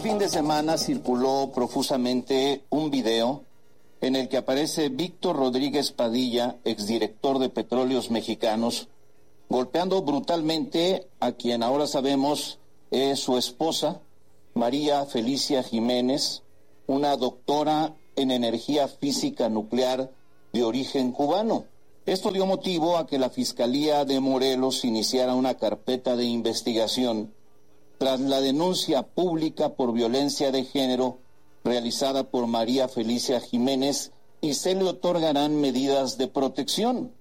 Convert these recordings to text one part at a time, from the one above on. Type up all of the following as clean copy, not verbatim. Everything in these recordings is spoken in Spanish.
fin de semana circuló profusamente un video en el que aparece Víctor Rodríguez Padilla, exdirector de Petróleos Mexicanos, golpeando brutalmente a quien ahora sabemos es su esposa, María Felicia Jiménez, una doctora en energía física nuclear de origen cubano. Esto dio motivo a que la Fiscalía de Morelos iniciara una carpeta de investigación tras la denuncia pública por violencia de género realizada por María Felicia Jiménez, y se le otorgarán medidas de protección.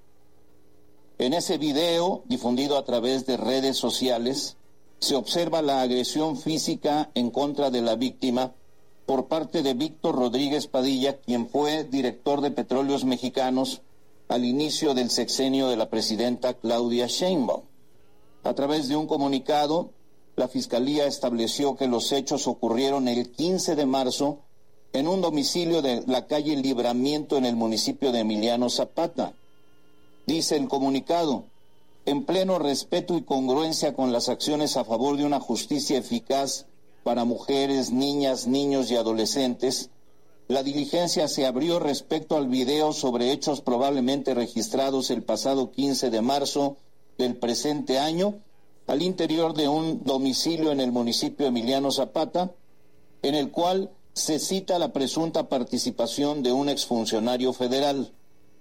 En ese video, difundido a través de redes sociales, se observa la agresión física en contra de la víctima por parte de Víctor Rodríguez Padilla, quien fue director de Petróleos Mexicanos al inicio del sexenio de la presidenta Claudia Sheinbaum. A través de un comunicado, la Fiscalía estableció que los hechos ocurrieron el 15 de marzo en un domicilio de la calle Libramiento en el municipio de Emiliano Zapata. Dice el comunicado: en pleno respeto y congruencia con las acciones a favor de una justicia eficaz para mujeres, niñas, niños y adolescentes, la diligencia se abrió respecto al video sobre hechos probablemente registrados el pasado 15 de marzo del presente año al interior de un domicilio en el municipio Emiliano Zapata, en el cual se cita la presunta participación de un exfuncionario federal.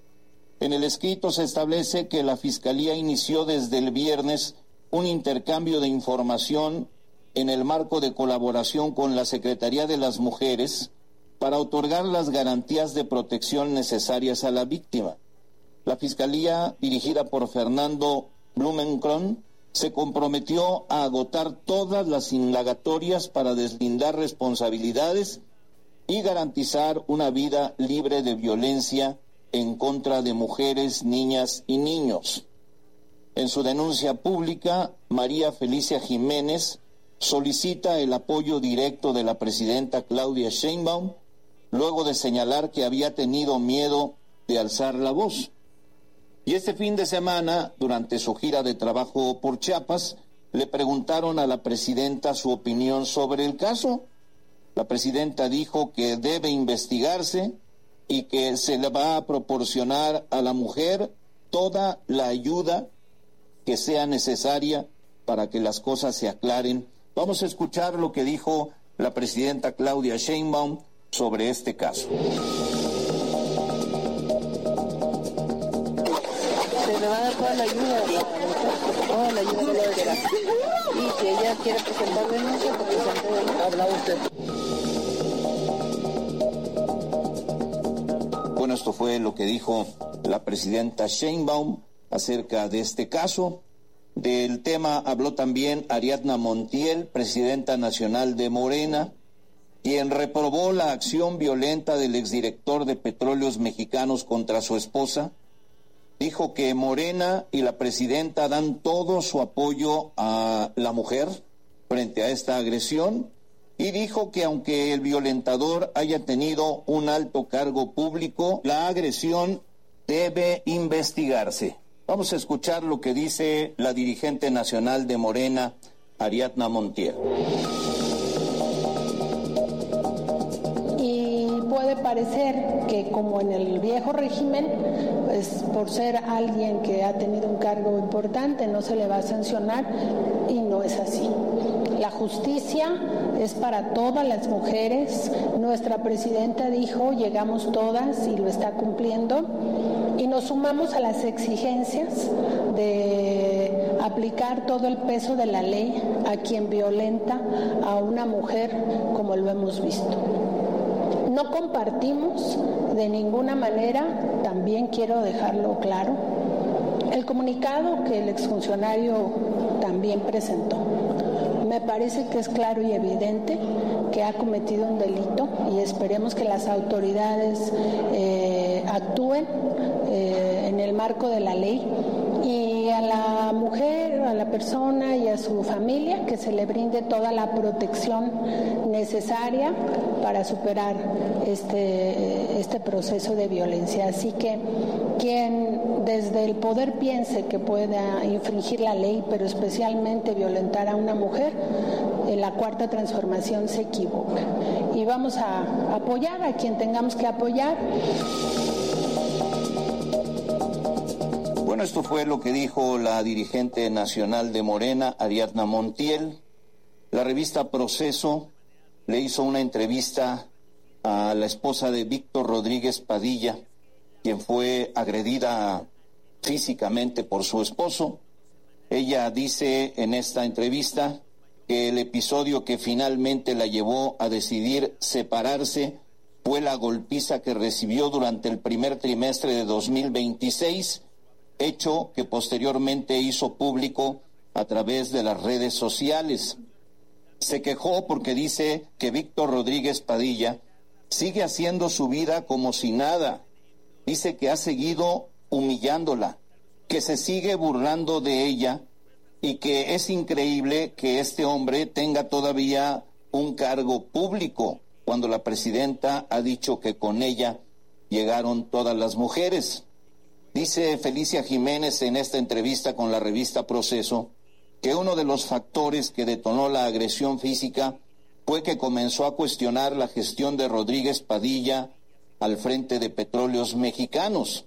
En el escrito se establece que la Fiscalía inició desde el viernes un intercambio de información en el marco de colaboración con la Secretaría de las Mujeres para otorgar las garantías de protección necesarias a la víctima. La Fiscalía, dirigida por Fernando Blumenkron, se comprometió a agotar todas las indagatorias para deslindar responsabilidades y garantizar una vida libre de violencia en contra de mujeres, niñas y niños. En su denuncia pública, María Felicia Jiménez solicita el apoyo directo de la presidenta Claudia Sheinbaum, luego de señalar que había tenido miedo de alzar la voz. Y este fin de semana, durante su gira de trabajo por Chiapas, le preguntaron a la presidenta su opinión sobre el caso. La presidenta dijo que debe investigarse y que se le va a proporcionar a la mujer toda la ayuda que sea necesaria para que las cosas se aclaren. Vamos a escuchar lo que dijo la presidenta Claudia Sheinbaum sobre este caso. Se le va a dar toda la ayuda que la y si ella quiere presentar denuncia, pues presente denuncia. Habla usted. Bueno, esto fue lo que dijo la presidenta Sheinbaum acerca de este caso. Del tema habló también Ariadna Montiel, presidenta nacional de Morena, quien reprobó la acción violenta del exdirector de Petróleos Mexicanos contra su esposa. Dijo que Morena y la presidenta dan todo su apoyo a la mujer frente a esta agresión, y dijo que aunque el violentador haya tenido un alto cargo público, la agresión debe investigarse. Vamos a escuchar lo que dice la dirigente nacional de Morena, Ariadna Montiel. Puede parecer que, como en el viejo régimen, pues por ser alguien que ha tenido un cargo importante no se le va a sancionar, y no es así. La justicia es para todas las mujeres. Nuestra presidenta dijo: llegamos todas, y lo está cumpliendo, y nos sumamos a las exigencias de aplicar todo el peso de la ley a quien violenta a una mujer, como lo hemos visto. No compartimos de ninguna manera, también quiero dejarlo claro, el comunicado que el exfuncionario también presentó. Me parece que es claro y evidente que ha cometido un delito, y esperemos que las autoridades actúen en el marco de la ley, y a la mujer, a la persona y a su familia que se le brinde toda la protección necesaria para superar este proceso de violencia. Así que quien desde el poder piense que pueda infringir la ley, pero especialmente violentar a una mujer, la Cuarta Transformación se equivoca. Y vamos a apoyar a quien tengamos que apoyar. Bueno, esto fue lo que dijo la dirigente nacional de Morena, Ariadna Montiel. La revista Proceso le hizo una entrevista a la esposa de Víctor Rodríguez Padilla, quien fue agredida físicamente por su esposo. Ella dice en esta entrevista que el episodio que finalmente la llevó a decidir separarse fue la golpiza que recibió durante el primer trimestre de 2026, hecho que posteriormente hizo público a través de las redes sociales. Se quejó porque dice que Víctor Rodríguez Padilla sigue haciendo su vida como si nada. Dice que ha seguido humillándola, que se sigue burlando de ella y que es increíble que este hombre tenga todavía un cargo público cuando la presidenta ha dicho que con ella llegaron todas las mujeres. Dice Felicia Jiménez en esta entrevista con la revista Proceso que uno de los factores que detonó la agresión física fue que comenzó a cuestionar la gestión de Rodríguez Padilla al frente de Petróleos Mexicanos.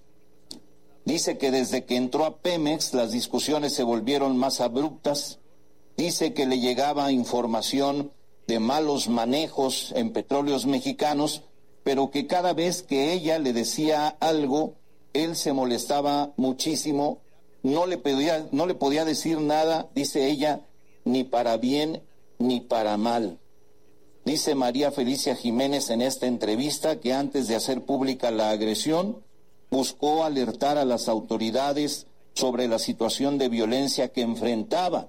Dice que desde que entró a Pemex las discusiones se volvieron más abruptas. Dice que le llegaba información de malos manejos en Petróleos Mexicanos, pero que cada vez que ella le decía algo, él se molestaba muchísimo, no le podía decir nada, dice ella, ni para bien ni para mal. Dice María Felicia Jiménez en esta entrevista que antes de hacer pública la agresión, buscó alertar a las autoridades sobre la situación de violencia que enfrentaba.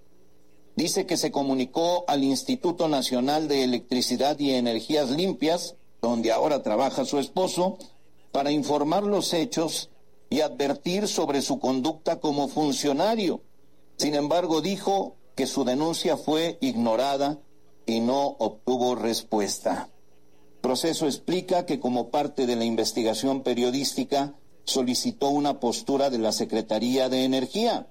Dice que se comunicó al Instituto Nacional de Electricidad y Energías Limpias, donde ahora trabaja su esposo, para informar los hechos y advertir sobre su conducta como funcionario. Sin embargo, dijo que su denuncia fue ignorada y no obtuvo respuesta. Proceso explica que como parte de la investigación periodística solicitó una postura de la Secretaría de Energía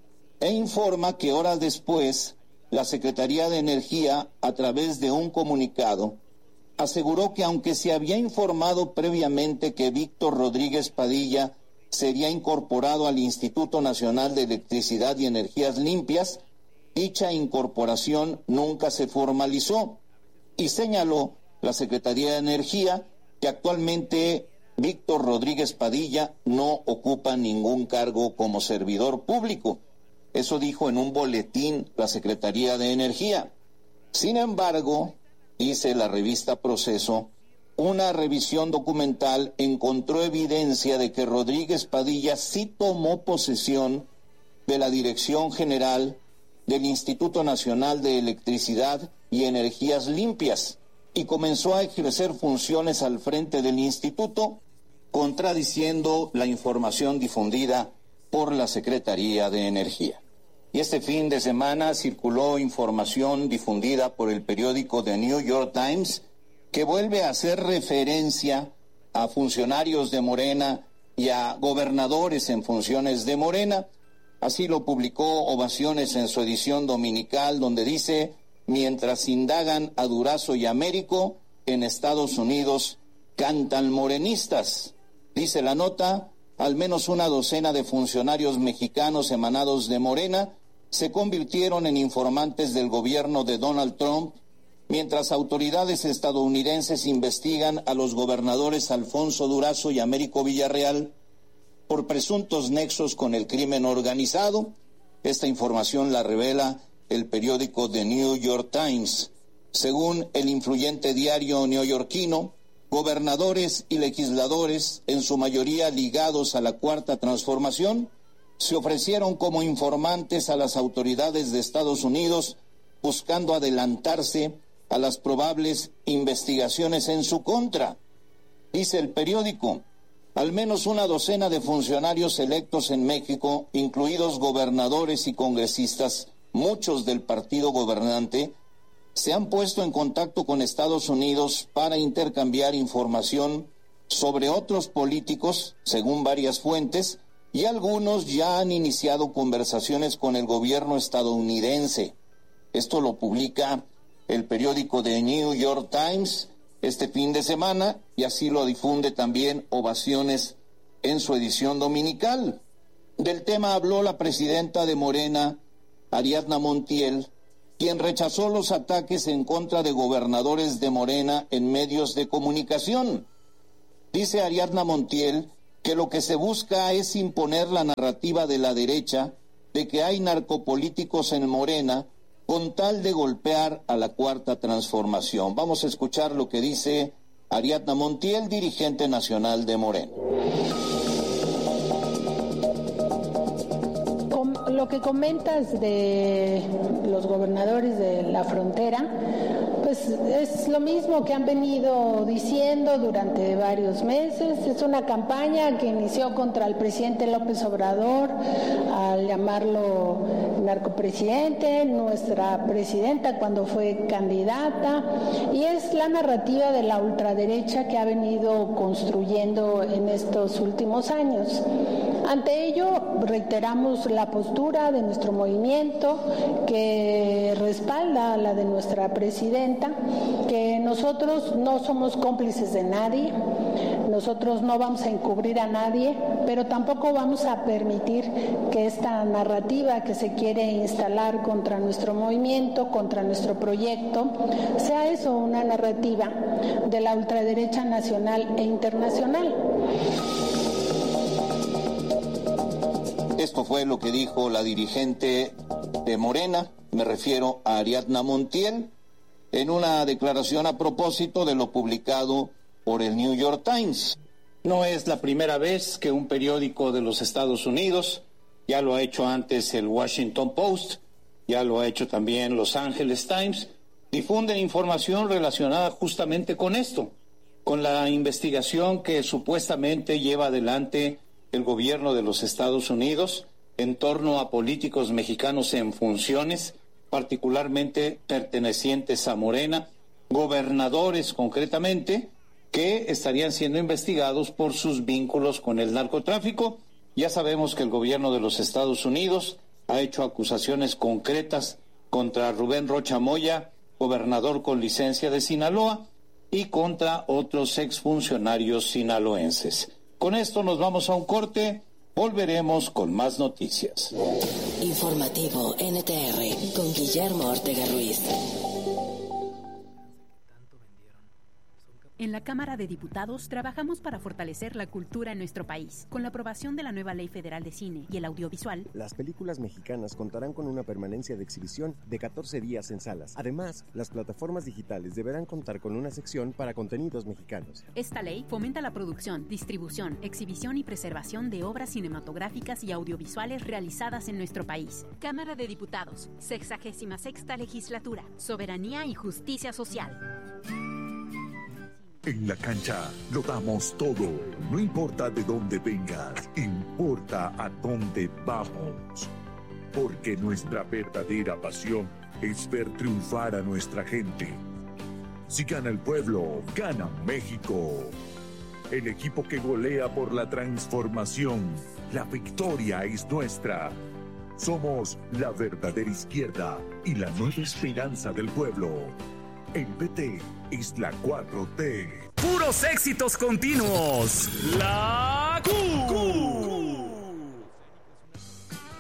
e informa que horas después la Secretaría de Energía, a través de un comunicado, aseguró que aunque se había informado previamente que Víctor Rodríguez Padilla sería incorporado al Instituto Nacional de Electricidad y Energías Limpias, dicha incorporación nunca se formalizó y señaló la Secretaría de Energía que actualmente Víctor Rodríguez Padilla no ocupa ningún cargo como servidor público. Eso dijo en un boletín la Secretaría de Energía. Sin embargo, dice la revista Proceso, una revisión documental encontró evidencia de que Rodríguez Padilla sí tomó posesión de la Dirección General del Instituto Nacional de Electricidad y Energías Limpias y comenzó a ejercer funciones al frente del instituto, contradiciendo la información difundida por la Secretaría de Energía. Y este fin de semana circuló información difundida por el periódico The New York Times que vuelve a hacer referencia a funcionarios de Morena y a gobernadores en funciones de Morena. Así lo publicó Ovaciones en su edición dominical, donde dice: mientras indagan a Durazo y Américo, en Estados Unidos cantan morenistas. Dice la nota, al menos una docena de funcionarios mexicanos emanados de Morena se convirtieron en informantes del gobierno de Donald Trump, mientras autoridades estadounidenses investigan a los gobernadores Alfonso Durazo y Américo Villarreal por presuntos nexos con el crimen organizado. Esta información la revela el periódico The New York Times. Según el influyente diario neoyorquino, gobernadores y legisladores, en su mayoría ligados a la Cuarta Transformación, se ofrecieron como informantes a las autoridades de Estados Unidos, buscando adelantarse a las probables investigaciones en su contra. Dice el periódico, al menos una docena de funcionarios electos en México, incluidos gobernadores y congresistas, muchos del partido gobernante, se han puesto en contacto con Estados Unidos para intercambiar información sobre otros políticos, según varias fuentes, y algunos ya han iniciado conversaciones con el gobierno estadounidense. Esto lo publica el periódico The New York Times este fin de semana, y así lo difunde también Ovaciones en su edición dominical. Del tema habló la presidenta de Morena, Ariadna Montiel, quien rechazó los ataques en contra de gobernadores de Morena en medios de comunicación. Dice Ariadna Montiel que lo que se busca es imponer la narrativa de la derecha de que hay narcopolíticos en Morena con tal de golpear a la Cuarta Transformación. Vamos a escuchar lo que dice Ariadna Montiel, dirigente nacional de Morena. Lo que comentas de los gobernadores de la frontera, pues es lo mismo que han venido diciendo durante varios meses. Es una campaña que inició contra el presidente López Obrador al llamarlo narcopresidente, nuestra presidenta cuando fue candidata, y es la narrativa de la ultraderecha que ha venido construyendo en estos últimos años. Ante ello, reiteramos la postura de nuestro movimiento, que respalda la de nuestra presidenta, que nosotros no somos cómplices de nadie, nosotros no vamos a encubrir a nadie, pero tampoco vamos a permitir que esta narrativa que se quiere instalar contra nuestro movimiento, contra nuestro proyecto, sea eso, una narrativa de la ultraderecha nacional e internacional. Esto fue lo que dijo la dirigente de Morena, me refiero a Ariadna Montiel, en una declaración a propósito de lo publicado por el New York Times. No es la primera vez que un periódico de los Estados Unidos, ya lo ha hecho antes el Washington Post, ya lo ha hecho también Los Angeles Times, difunden información relacionada justamente con esto, con la investigación que supuestamente lleva adelante el gobierno de los Estados Unidos en torno a políticos mexicanos en funciones, particularmente pertenecientes a Morena, gobernadores concretamente, que estarían siendo investigados por sus vínculos con el narcotráfico. Ya sabemos que el gobierno de los Estados Unidos ha hecho acusaciones concretas contra Rubén Rocha Moya, gobernador con licencia de Sinaloa, y contra otros exfuncionarios sinaloenses. Con esto nos vamos a un corte, volveremos con más noticias. Informativo NTR con Guillermo Ortega Ruiz. En la Cámara de Diputados trabajamos para fortalecer la cultura en nuestro país. Con la aprobación de la nueva Ley Federal de Cine y el Audiovisual, las películas mexicanas contarán con una permanencia de exhibición de 14 días en salas. Además, las plataformas digitales deberán contar con una sección para contenidos mexicanos. Esta ley fomenta la producción, distribución, exhibición y preservación de obras cinematográficas y audiovisuales realizadas en nuestro país. Cámara de Diputados, 66ª Legislatura, Soberanía y Justicia Social. En la cancha lo damos todo, no importa de dónde vengas, importa a dónde vamos. Porque nuestra verdadera pasión es ver triunfar a nuestra gente. Si gana el pueblo, gana México. El equipo que golea por la transformación, la victoria es nuestra. Somos la verdadera izquierda y la nueva esperanza del pueblo. El PT es la 4T. Puros éxitos continuos. La Q.